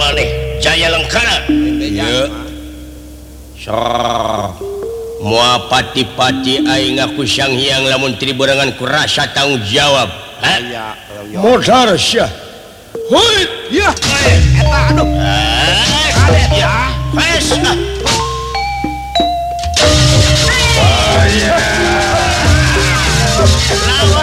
Jaya lengkana mua pati-pati aing aku Sang Hyang lamun triburangan ku rasa tanggung jawab modal syah hoi ya eta aduh ya wes lawan